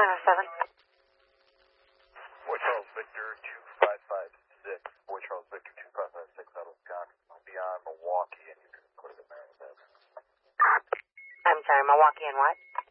907. Boy Charles Victor 2556. Boy Charles Victor 2556 out of Wisconsin. Beyond Milwaukee, and you can put it in there. I'm sorry, Milwaukee and what?